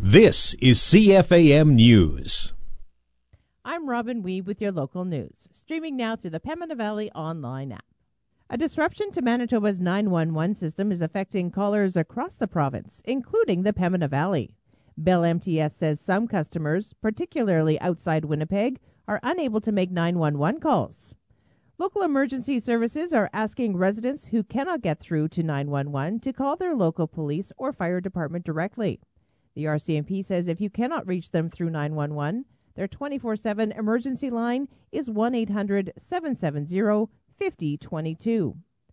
This is CFAM News. I'm Robin Weeb with your local news, streaming now through the Pembina Valley online app. A disruption to Manitoba's 911 system is affecting callers across the province, including the Pembina Valley. Bell MTS says some customers, particularly outside Winnipeg, are unable to make 911 calls. Local emergency services are asking residents who cannot get through to 911 to call their local police or fire department directly. The RCMP says if you cannot reach them through 911, their 24/7 emergency line is 1-800-770-5022.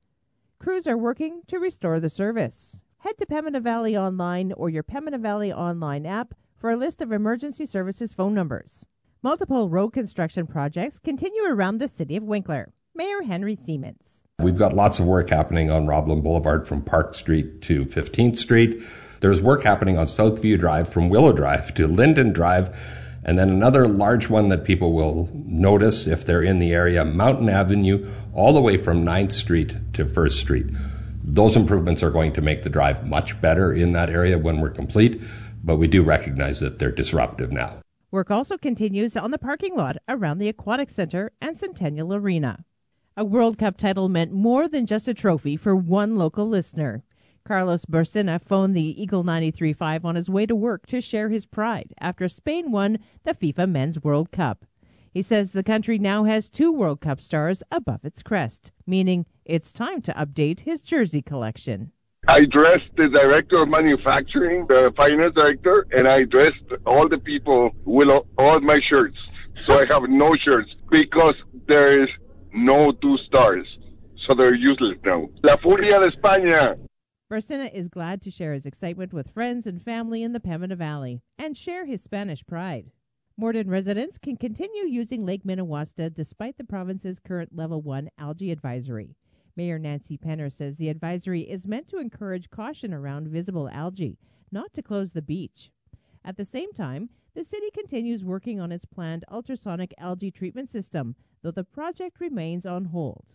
Crews are working to restore the service. Head to Pembina Valley Online or your Pembina Valley Online app for a list of emergency services phone numbers. Multiple road construction projects continue around the city of Winkler. Mayor Henry Siemens. We've got lots of work happening on Roblin Boulevard from Park Street to 15th Street. There's work happening on Southview Drive from Willow Drive to Linden Drive. And then another large one that people will notice if they're in the area, Mountain Avenue, all the way from 9th Street to 1st Street. Those improvements are going to make the drive much better in that area when we're complete, but we do recognize that they're disruptive now. Work also continues on the parking lot around the Aquatic Center and Centennial Arena. A World Cup title meant more than just a trophy for one local listener. Carlos Barcina phoned the Eagle 93.5 on his way to work to share his pride after Spain won the FIFA Men's World Cup. He says the country now has 2 World Cup stars above its crest, meaning it's time to update his jersey collection. I dressed the director of manufacturing, the finance director, and I dressed all the people with all my shirts. So I have no shirts because there is no 2 stars. So they're useless now. La Furia de España. Barcina is glad to share his excitement with friends and family in the Pembina Valley and share his Spanish pride. Morden residents can continue using Lake Minnewaska despite the province's current Level 1 algae advisory. Mayor Nancy Penner says the advisory is meant to encourage caution around visible algae, not to close the beach. At the same time, the city continues working on its planned ultrasonic algae treatment system, though the project remains on hold.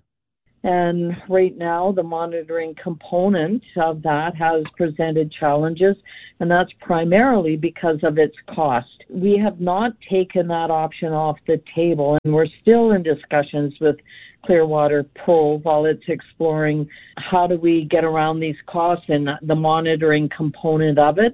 And right now, the monitoring component of that has presented challenges, and that's primarily because of its cost. We have not taken that option off the table, and we're still in discussions with Clearwater Pool while it's exploring how do we get around these costs and the monitoring component of it.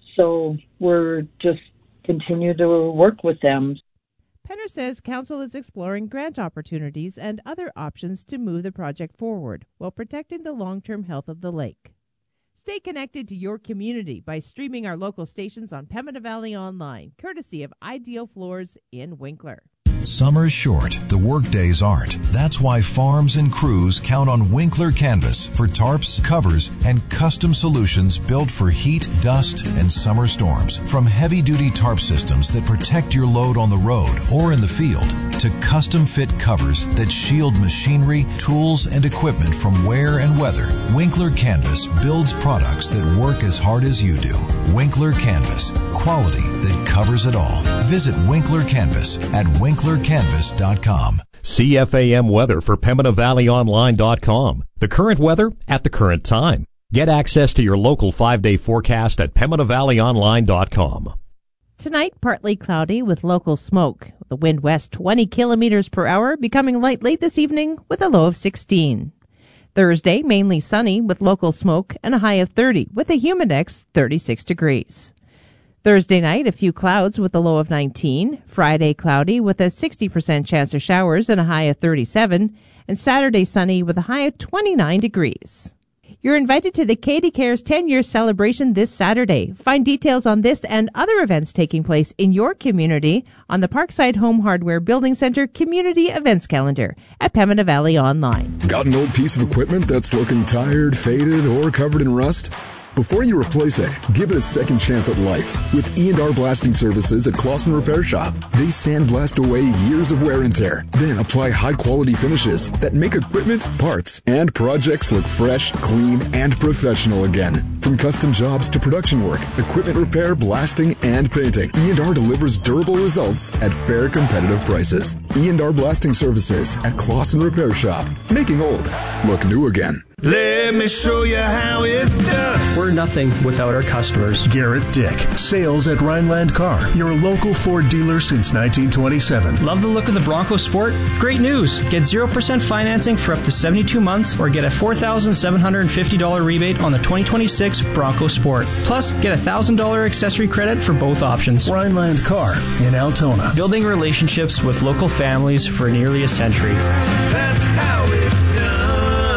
So we're just continue to work with them. Penner says council is exploring grant opportunities and other options to move the project forward while protecting the long-term health of the lake. Stay connected to your community by streaming our local stations on Pembina Valley Online, courtesy of Ideal Floors in Winkler. Summer's short, the workdays aren't. That's why farms and crews count on Winkler Canvas for tarps, covers, and custom solutions built for heat, dust, and summer storms. From heavy-duty tarp systems that protect your load on the road or in the field, to custom-fit covers that shield machinery, tools, and equipment from wear and weather, Winkler Canvas builds products that work as hard as you do. Winkler Canvas, quality that covers it all. Visit Winkler Canvas at winklercanvas.com. CFAM weather for PembinaValleyOnline.com. The current weather at the current time. Get access to your local 5-day forecast at PembinaValleyOnline.com. Tonight, partly cloudy with local smoke. The wind west 20 kilometers per hour, becoming light late this evening with a low of 16. Thursday, mainly sunny with local smoke and a high of 30 with a humidex 36 degrees. Thursday night, a few clouds with a low of 19. Friday, cloudy with a 60% chance of showers and a high of 37. And Saturday, sunny with a high of 29 degrees. You're invited to the Katie Cares 10-year celebration this Saturday. Find details on this and other events taking place in your community on the Parkside Home Hardware Building Center Community Events Calendar at Pembina Valley Online. Got an old piece of equipment that's looking tired, faded, or covered in rust? Before you replace it, give it a second chance at life with E&R Blasting Services at Clausen Repair Shop. They sandblast away years of wear and tear, then apply high-quality finishes that make equipment, parts, and projects look fresh, clean, and professional again. From custom jobs to production work, equipment repair, blasting, and painting, E&R delivers durable results at fair, competitive prices. E&R Blasting Services at Clausen Repair Shop, making old look new again. Let me show you how it's done. We're nothing without our customers. Garrett Dick, sales at Rhineland Car, your local Ford dealer since 1927. Love the look of the Bronco Sport? Great news! Get 0% financing for up to 72 months or get a $4,750 rebate on the 2026 Bronco Sport. Plus, get a $1,000 accessory credit for both options. Rhineland Car in Altona. Building relationships with local families for nearly a century. That's how it's done.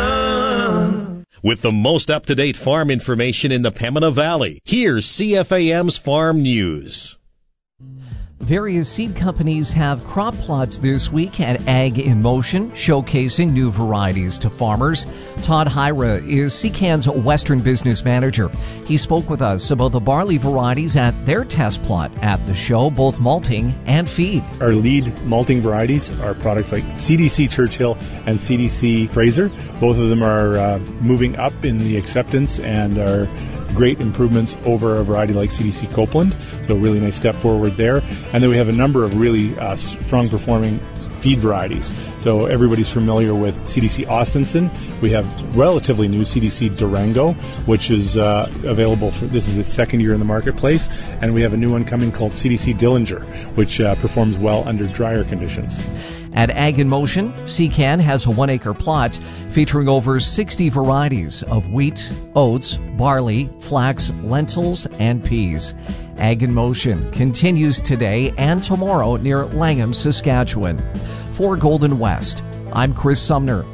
With the most up-to-date farm information in the Pembina Valley, here's CFAM's Farm News. Various seed companies have crop plots this week at Ag in Motion, showcasing new varieties to farmers. Todd Hyra is CCAN's Western Business Manager. He spoke with us about the barley varieties at their test plot at the show, both malting and feed. Our lead malting varieties are products like CDC Churchill and CDC Fraser. Both of them are moving up in the acceptance and are great improvements over a variety like CDC Copeland, so a really nice step forward there. And then we have a number of really strong performing feed varieties. So everybody's familiar with CDC Austenson. We have relatively new CDC Durango, which is available for, this is its second year in the marketplace. And we have a new one coming called CDC Dillinger, which performs well under drier conditions. At Ag in Motion, CCAN has a 1-acre plot featuring over 60 varieties of wheat, oats, barley, flax, lentils, and peas. Ag in Motion continues today and tomorrow near Langham, Saskatchewan. For Golden West, I'm Chris Sumner.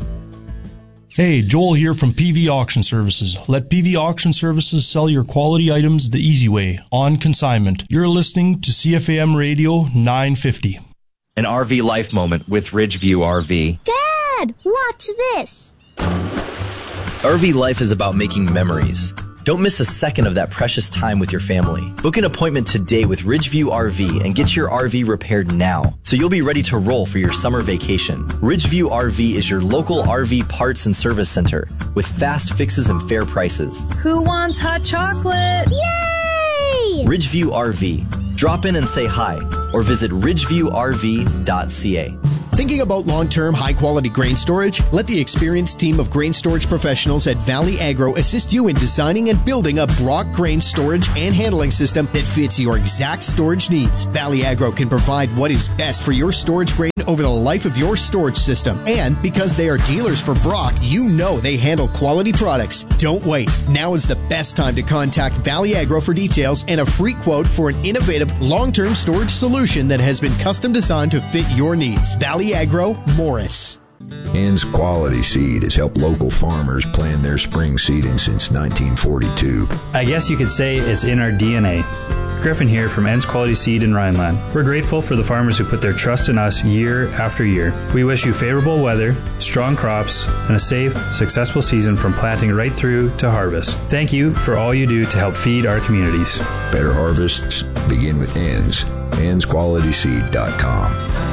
Hey, Joel here from PV Auction Services. Let PV Auction Services sell your quality items the easy way, on consignment. You're listening to CFAM Radio 950. An RV life moment with Ridgeview RV. Dad, watch this. RV life is about making memories. Don't miss a second of that precious time with your family. Book an appointment today with Ridgeview RV and get your RV repaired now, so you'll be ready to roll for your summer vacation. Ridgeview RV is your local RV parts and service center with fast fixes and fair prices. Who wants hot chocolate? Yay! Ridgeview RV. Drop in and say hi, or visit ridgeviewrv.ca. Thinking about long-term, high-quality grain storage? Let the experienced team of grain storage professionals at Valley Agro assist you in designing and building a Brock grain storage and handling system that fits your exact storage needs. Valley Agro can provide what is best for your storage grain over the life of your storage system. And because they are dealers for Brock, you know they handle quality products. Don't wait. Now is the best time to contact Valley Agro for details and a free quote for an innovative long-term storage solution that has been custom designed to fit your needs. Valley Agro, Morris. Ends Quality Seed has helped local farmers plan their spring seeding since 1942. I guess you could say it's in our DNA. Griffin here from Ends Quality Seed in Rhineland. We're grateful for the farmers who put their trust in us year after year. We wish you favorable weather, strong crops, and a safe, successful season from planting right through to harvest. Thank you for all you do to help feed our communities. Better harvests begin with Ends. EndsQualitySeed.com.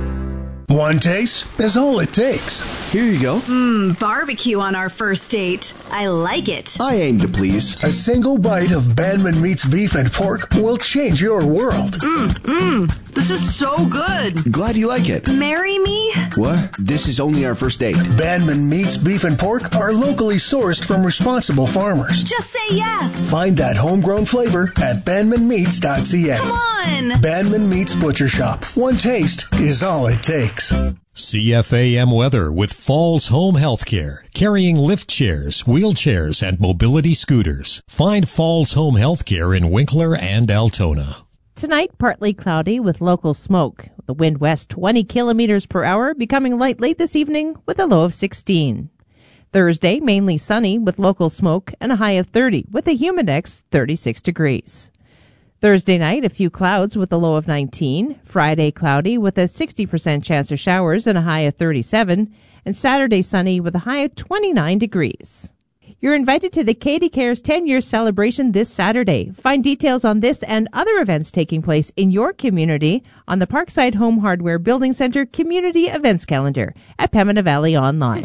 One taste is all it takes. Here you go. Barbecue on our first date. I like it. I aim to please. A single bite of Bandman Meats beef and pork will change your world. This is so good. Glad you like it. Marry me? What? This is only our first date. Bandman Meats beef and pork are locally sourced from responsible farmers. Just say yes. Find that homegrown flavor at bandmanmeats.ca. Come on. Bandman Meats Butcher Shop. One taste is all it takes. CFAM weather with Falls Home Healthcare, carrying lift chairs, wheelchairs, and mobility scooters. Find Falls Home Healthcare in Winkler and Altona. Tonight, partly cloudy with local smoke. The wind west 20 kilometers per hour, becoming light late this evening with a low of 16. Thursday, mainly sunny with local smoke and a high of 30 with a humidex 36 degrees. Thursday night, a few clouds with a low of 19. Friday, cloudy with a 60% chance of showers and a high of 37. And Saturday, sunny with a high of 29 degrees. You're invited to the Katie Cares 10-year celebration this Saturday. Find details on this and other events taking place in your community on the Parkside Home Hardware Building Center Community Events Calendar at Pembina Valley Online.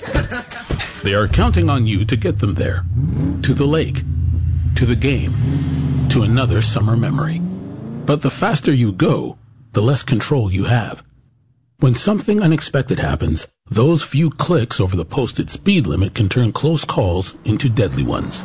They are counting on you to get them there. To the lake. To the game. To another summer memory. But the faster you go, the less control you have. When something unexpected happens, Those few clicks over the posted speed limit can turn close calls into deadly ones.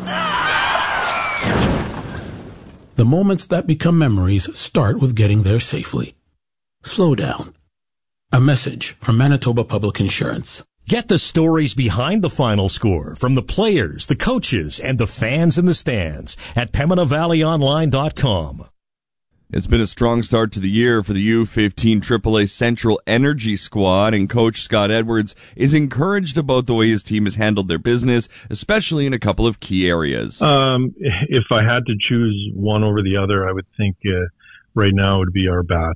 The moments that become memories start with getting there safely. Slow down. A message from Manitoba Public Insurance. Get the stories behind the final score from the players, the coaches, and the fans in the stands at PembinaValleyOnline.com. It's been a strong start to the year for the U15 AAA Central Energy squad, and Coach Scott Edwards is encouraged about the way his team has handled their business, especially in a couple of key areas. If I had to choose one over the other, I would think right now it would be our bats.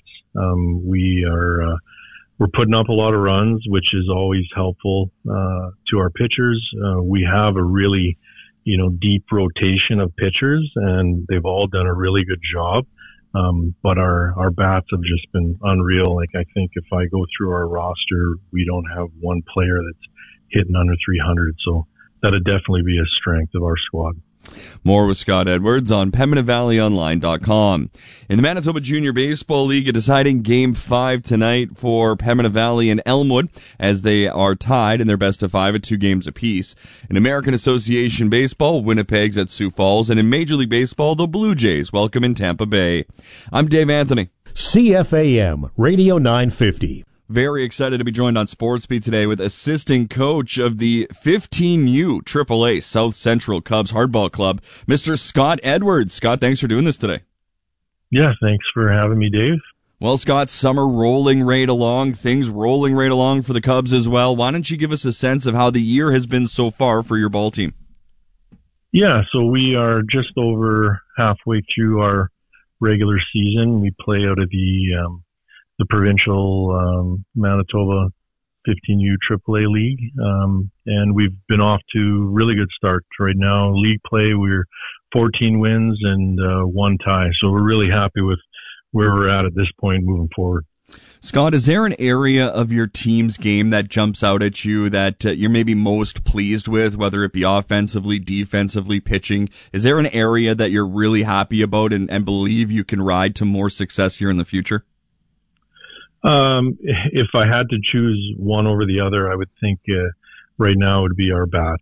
We're putting up a lot of runs, which is always helpful to our pitchers. We have a really, deep rotation of pitchers, and they've all done a really good job. But our bats have just been unreal. Like, I think if I go through our roster, we don't have one player that's hitting under 300. So that'd definitely be a strength of our squad. More with Scott Edwards on PembinaValleyOnline.com. In the Manitoba Junior Baseball League, a deciding Game 5 tonight for Pembina Valley and Elmwood as they are tied in their best of 5 at 2 games apiece. In American Association Baseball, Winnipeg's at Sioux Falls, and in Major League Baseball, the Blue Jays welcome in Tampa Bay. I'm Dave Anthony. CFAM Radio 950. Very excited to be joined on SportsBeat today with assistant coach of the 15U AAA South Central Cubs Hardball Club, Mr. Scott Edwards. Scott, thanks for doing this today. Yeah, thanks for having me, Dave. Well, Scott, summer rolling right along, things rolling right along for the Cubs as well. Why don't you give us a sense of how the year has been so far for your ball team? Yeah, so we are just over halfway through our regular season. We play out of the provincial Manitoba 15U AAA League, and we've been off to a really good start right now. League play, we're 14 wins and 1 tie, so we're really happy with where we're at this point moving forward. Scott, is there an area of your team's game that jumps out at you that you're maybe most pleased with, whether it be offensively, defensively, pitching? Is there an area that you're really happy about and believe you can ride to more success here in the future? If I had to choose one over the other, I would think right now it would be our bats.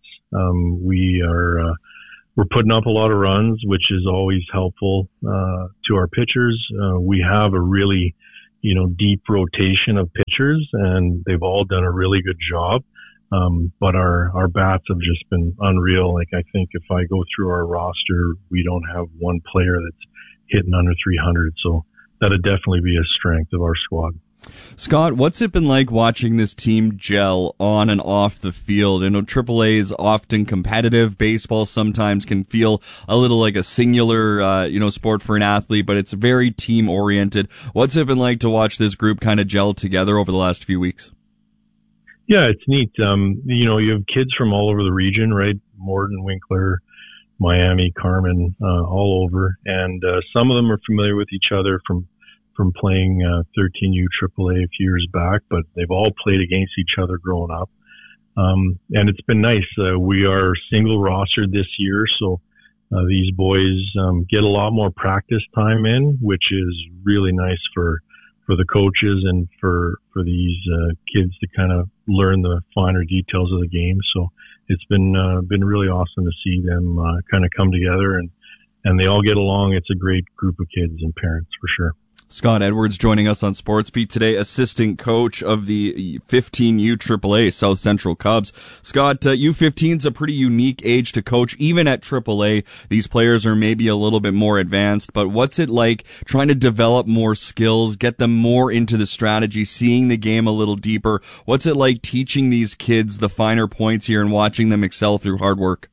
We're putting up a lot of runs, which is always helpful to our pitchers. We have a really, deep rotation of pitchers, and they've all done a really good job. But our bats have just been unreal. Like, I think if I go through our roster, we don't have one player that's hitting under 300. So that'd definitely be a strength of our squad. Scott, what's it been like watching this team gel on and off the field? I know AAA is often competitive. Baseball sometimes can feel a little like a singular, sport for an athlete, but it's very team-oriented. What's it been like to watch this group kind of gel together over the last few weeks? Yeah, it's neat. You have kids from all over the region, right? Morden, Winkler, Miami, Carmen, all over. And some of them are familiar with each other from playing 13U AAA a few years back, but they've all played against each other growing up. And it's been nice. We are single rostered this year, so these boys get a lot more practice time in, which is really nice for the coaches and for these kids to kind of learn the finer details of the game. So it's been really awesome to see them kind of come together and they all get along. It's a great group of kids and parents for sure. Scott Edwards joining us on SportsBeat today, assistant coach of the 15U AAA South Central Cubs. Scott, U15 is a pretty unique age to coach. Even at AAA, these players are maybe a little bit more advanced, but what's it like trying to develop more skills, get them more into the strategy, seeing the game a little deeper? What's it like teaching these kids the finer points here and watching them excel through hard work?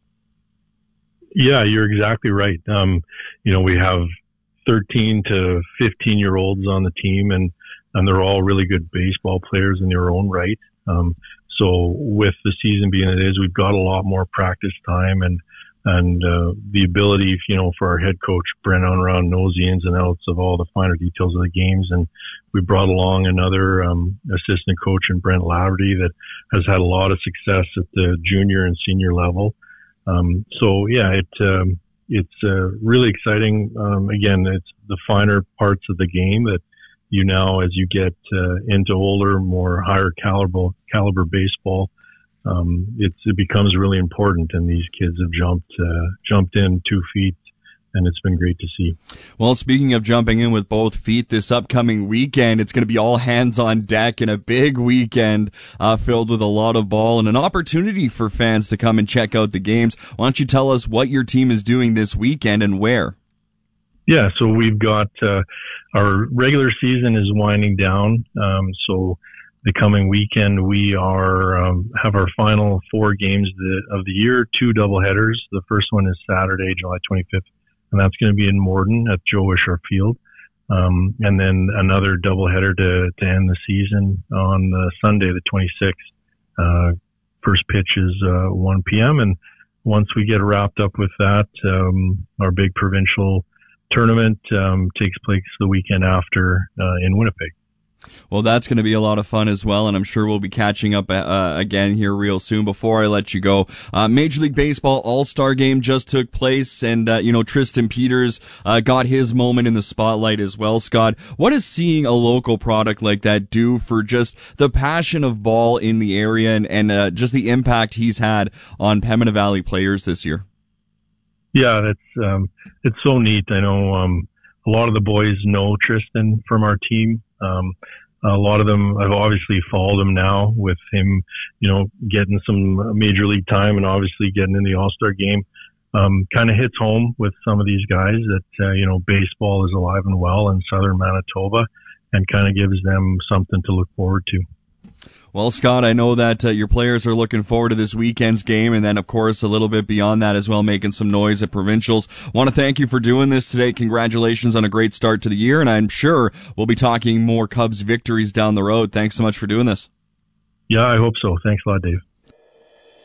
Yeah, you're exactly right. We have 13 to 15-year-olds on the team, and they're all really good baseball players in their own right. So with the season being it is, we've got a lot more practice time and the ability, for our head coach, Brent Unraw, knows the ins and outs of all the finer details of the games. And we brought along another assistant coach in Brent Laverty that has had a lot of success at the junior and senior level. It's really exciting. Again, it's the finer parts of the game that you now, as you get into older, more higher caliber baseball, it becomes really important, and these kids have jumped in 2 feet, and it's been great to see. Well, speaking of jumping in with both feet, this upcoming weekend, it's going to be all hands on deck and a big weekend filled with a lot of ball and an opportunity for fans to come and check out the games. Why don't you tell us what your team is doing this weekend and where? Yeah, so we've got our regular season is winding down. So the coming weekend we are have our final 4 games of the year, 2 doubleheaders. The first one is Saturday, July 25th, and that's going to be in Morden at Joe Wisher Field. And then another doubleheader to end the season on Sunday, the 26th. First pitch is 1 p.m. And once we get wrapped up with that, our big provincial tournament takes place the weekend after in Winnipeg. Well, that's going to be a lot of fun as well, and I'm sure we'll be catching up again here real soon. Before I let you go, Major League Baseball All-Star Game just took place, and Tristan Peters got his moment in the spotlight as well. Scott, what does seeing a local product like that do for just the passion of ball in the area and just the impact he's had on Pembina Valley players this year? Yeah, that's it's so neat. I know a lot of the boys know Tristan from our team. A lot of them, I've obviously followed him now with him, getting some major league time and obviously getting in the All-Star game. Kind of hits home with some of these guys that, baseball is alive and well in southern Manitoba and kind of gives them something to look forward to. Well, Scott, I know that your players are looking forward to this weekend's game, and then, of course, a little bit beyond that as well, making some noise at provincials. Want to thank you for doing this today. Congratulations on a great start to the year, and I'm sure we'll be talking more Cubs victories down the road. Thanks so much for doing this. Yeah, I hope so. Thanks a lot, Dave.